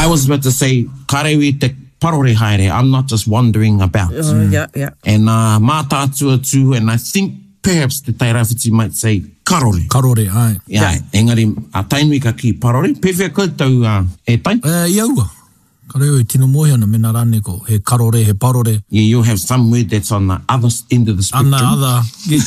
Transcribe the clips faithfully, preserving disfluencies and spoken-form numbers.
I was about to say, karewi te parore haere. I'm not just wandering about. Uh, mm. Yeah, yeah. And uh, mā tātua tū, and I think perhaps the Tairāwhiti might say karore. Karore, ai. Yeah, yeah. Engari, a tainui ka ki parore. Pewhia koutou uh, e tai? Uh, iaua. Kareo i tino mohi ana mena rane ko. He karore, he parore. Yeah, you'll have some word that's on the other end of the spectrum. On the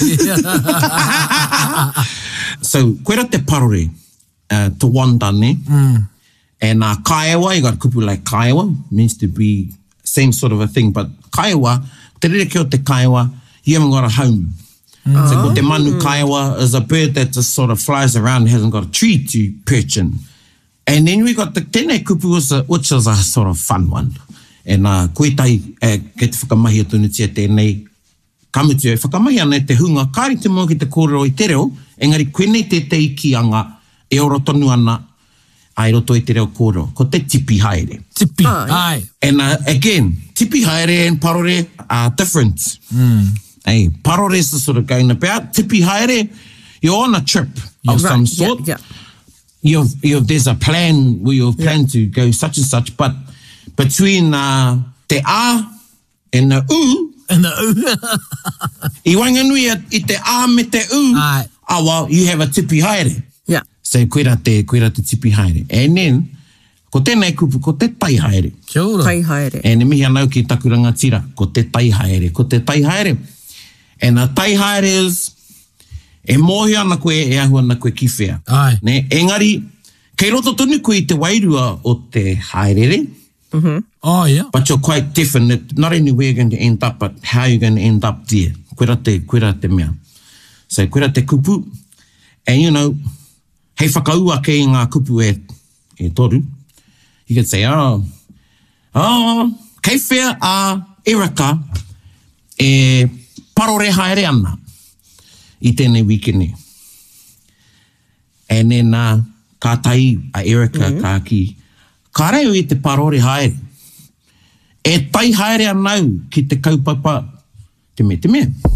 other. So, koera te parore, uh, to wanda ne. Mm. And uh, kaiawa, you got kupu like kaiawa, means to be same sort of a thing, but kaiawa, te rere ki o te kaiawa, you haven't got a home. Mm. So ko te manu kaiawa is a bird that just sort of flies around and hasn't got a tree to perch in. And then we got the tēnei kupu, which is a sort of fun one. And uh, koe tai, uh, ke te whakamahi atunutia tēnei, kamutu e whakamahi ana te hunga, kāri te mua ki te kōrero i te reo, engari koe nei te te ikianga, e oro tonu ana, ai roto i te reo kōrero, ko te tipi haere. Tipi, oh, ai. And uh, again, tipi haere and parore are different. Mm. Hey, parore is the sort of going about. Tipi haere, you're on a trip yeah. of right. some sort. Yeah, yeah. You've, you've, there's a plan where you've planned yeah. to go such and such, but between uh, te a and the u, and the u, I wanganui i te a me te u, Ai. ah, well, you have a tipi haere. Yeah. So, koera te, koera te tipi haere. And then, ko tēnei kupu, ko te tai haere. Kia ora. Tai haere. E ne mihi anau ki takuranga tira, ko te tai haere, ko te tai haere. And a tai haere is, e mohi ana koe, e ahu ana koe ki whea. Ai. Ne, engari, kei roto tonu koe i te wairua o te haerere. Mm-hmm. Oh, yeah. But you're quite definite, not only where you're going to end up, but how you're going to end up there. Koera te, koera te mea. So, koera te kupu. And, you know, hei whakaua kei ngā kupu e, e toru. You could say, oh, oh, kei whea a Erika e parore haere ana i tēnei wikene. And then, uh, ka tai a Erika mm-hmm. ka ki, ka reo i te parore haere. E tai haere anau ki te kaupapa te me te me.